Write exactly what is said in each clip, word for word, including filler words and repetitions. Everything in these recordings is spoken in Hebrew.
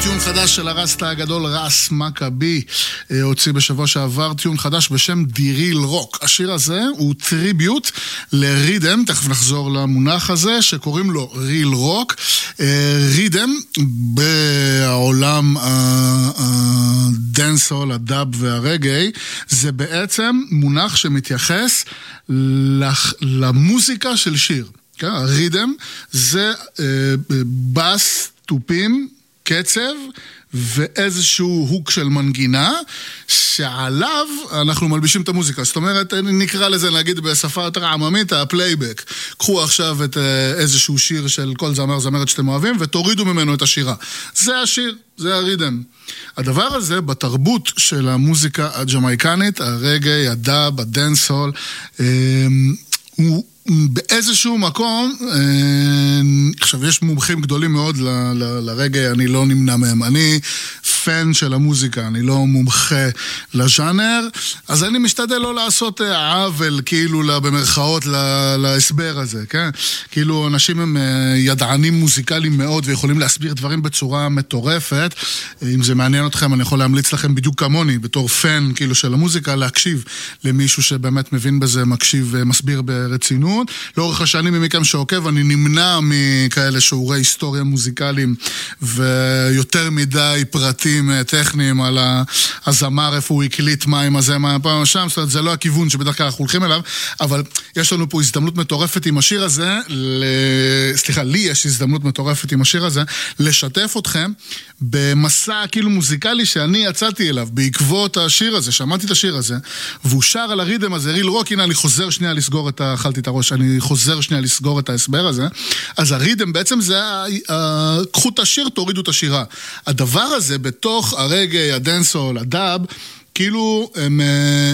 טיון חדש של הרסטה הגדול רס מקבי, הוציא בשבוע שעבר טיון חדש בשם דיריל רוק. השיר הזה הוא טריביוט לרידם, תכף נחזור למונח הזה, שקוראים לו ריל רוק. רידם בעולם הדנסול, הדאב והרגעי, זה בעצם מונח שמתייחס למוזיקה של שיר. הרידם זה בס, טופים, קצב ואיזשהו הוק של מנגינה שעליו אנחנו מלבישים את המוזיקה. זאת אומרת, נקרא לזה, נגיד בשפה יותר עממית, הפלייבק. קחו עכשיו את איזשהו שיר של כל זמר זמרת שאתם אוהבים ותורידו ממנו את השירה. זה השיר, זה הרידם. הדבר הזה בתרבות של המוזיקה הג'מייקנית, הרגעי, הדאב, הדנסול, הוא באיזשהו מקום, עכשיו יש מומחים גדולים מאוד ל, ל, לרגע, אני לא נמנע מהם, אני פן של המוזיקה, אני לא מומחה לז'אנר, אז אני משתדל לא לעשות עוול כאילו במרכאות להסבר הזה, כן? כאילו אנשים הם ידענים מוזיקליים מאוד ויכולים להסביר דברים בצורה מטורפת, אם זה מעניין אתכם אני יכול להמליץ לכם בדיוק כמוני, בתור פן כאילו של המוזיקה, להקשיב למישהו שבאמת מבין בזה, מקשיב ומסביר ברצינות. לאורך השנים ממכם שעוקב, אני נמנע מכאלה שיעורי היסטוריה מוזיקליים ויותר מדי פרטים טכניים על הזמר, איפה הוא הקליט מה עם הזה, מה פעם שם, זאת אומרת, זה לא הכיוון שבדרך כלל אנחנו הולכים אליו, אבל יש לנו פה הזדמנות מטורפת עם השיר הזה, ל... סליחה, לי יש הזדמנות מטורפת עם השיר הזה, לשתף אתכם במסע כאילו מוזיקלי שאני יצאתי אליו, בעקבות השיר הזה, שמעתי את השיר הזה, והוא שר על הרידם הזה, ריל רוק, הנה אני חוזר שנייה לסגור את ה... אכלתי את הראש, אני חוזר שנייה לסגור את ההסבר הזה, אז הרידם בעצם זה, קחו את השיר, תורידו את השירה. הדבר הזה בתוך הרגעי, הדנסול, הדאב, כאילו הם,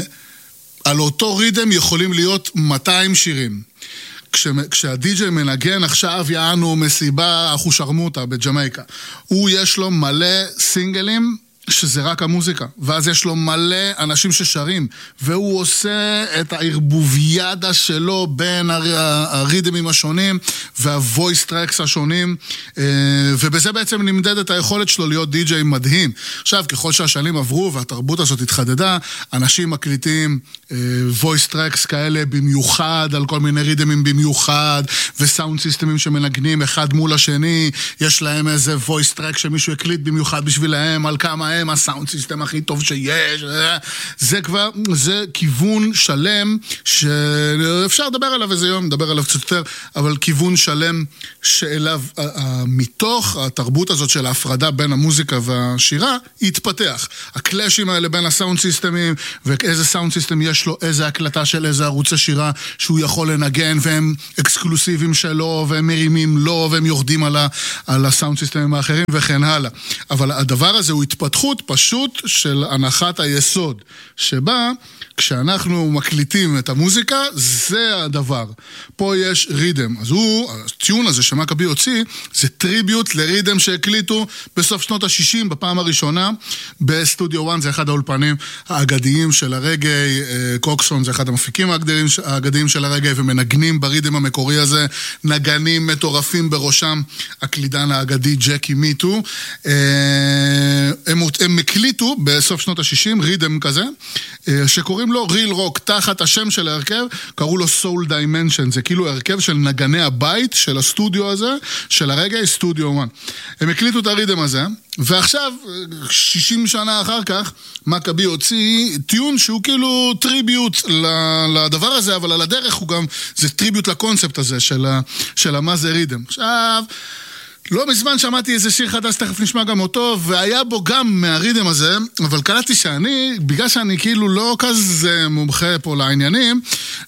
על אותו רידם יכולים להיות מאתיים שירים. כש, כשהדי-ג'יי מנגן עכשיו יענו מסיבה אחושרמוטה בג'מייקה, הוא יש לו מלא סינגלים, שזה רק המוזיקה, ואז יש לו מלא אנשים ששרים, והוא עושה את הערבוביידה שלו בין הרידמים השונים, והוויס טרקס השונים, ובזה בעצם נמדד את היכולת שלו להיות די-ג'יי מדהים. עכשיו, ככל שהשנים עברו והתרבות הזאת התחדדה, אנשים מקליטים וויס טרקס כאלה במיוחד, על כל מיני רידמים במיוחד, וסאונד סיסטמים שמנגנים אחד מול השני, יש להם איזה וויס טרק שמישהו הקליט במיוחד בשבילהם, על כמה הם הסאונד סיסטם הכי טוב שיש, זה כבר, זה כיוון שלם שאפשר לדבר עליו איזה יום, לדבר עליו קצת יותר, אבל כיוון שלם שאליו, מתוך התרבות הזאת של ההפרדה בין המוזיקה והשירה, יתפתח. הקלאשים האלה בין הסאונד סיסטמים, ואיזה סאונד סיסטם יש לו, איזה הקלטה של איזה ערוצי שירה שהוא יכול לנגן, והם אקסקלוסיביים שלו, והם מרימים לו, והם יורדים על, ה, על הסאונד סיסטמים האחרים, וכן הלאה. אבל הדבר הזה הוא התפתחות פשוט של הנחת היסוד, שבה כשאנחנו מקליטים את המוזיקה, זה הדבר. פה יש רידם. אז הוא, הטיון הזה שמקבי הוציא, זה טריביוט לרידם שהקליטו בסוף שנות ה-שישים, בפעם הראשונה, בסטודיו אחת, זה אחד האולפנים האגדיים של הרגעי, קוקסון זה אחד המפיקים האגדיים של הרגעי, ומנגנים ברידם המקורי הזה, נגנים מטורפים בראשם, הקלידן האגדי ג'קי מיטו, הם, הם מקליטו בסוף שנות ה-שישים, רידם כזה, שקוראים לו ריל רוק, תחת השם של ההרכב, קראו לו סול דיימנשן, זה כאילו הרכב של נגני הבית של הסטודיו הזה, של הרגעי, סטודיו אחת. הם הקליטו את הרידם הזה, ועכשיו, שישים שנה אחר כך, מקבי הוציא טיון שהוא כאילו טריביוט לדבר הזה, אבל על הדרך הוא גם, זה טריביוט לקונספט הזה של, של מה זה רידם. עכשיו, לא מזמן שמעתי איזה שיר חדש, תכף נשמע גם אותו, והיה בו גם מהרידם הזה, אבל קלטתי שאני, בגלל שאני כאילו לא כזה מומחה פה לעניינים,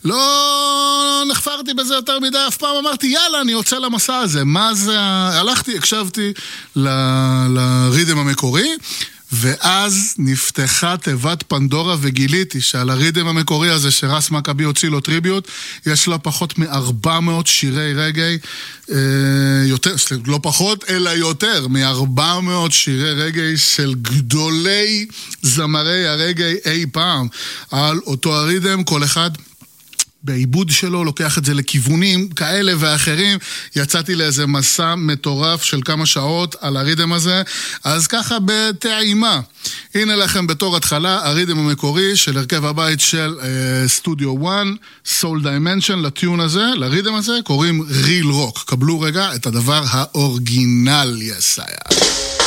לא נחפרתי בזה יותר מדי, אף פעם אמרתי, יאללה, אני יוצא למסע הזה. מה זה? הלכתי, הקשבתי ל- לרידם המקורי, ואז נפתחה תיבת פנדורה וגיליתי שעל הרידם המקורי הזה שרס מקבי הוציא לו טריביוט, יש לה פחות מ-ארבע מאות שירי רגעי, אה, יותר, לא פחות, אלא יותר מ-ארבע מאות שירי רגעי של גדולי זמרי הרגעי אי פעם, על אותו הרידם, כל אחד בעיבוד שלו, לוקח את זה לכיוונים כאלה ואחרים. יצאתי לאיזה מסע מטורף של כמה שעות על הרידם הזה, אז ככה בטעימה. הנה לכם בתור התחלה, הרידם המקורי של הרכב הבית של סטודיו וואן, Soul Dimension, לטיון הזה, לרידם הזה, קוראים Real Rock. קבלו רגע את הדבר האורגינל, יסאיה.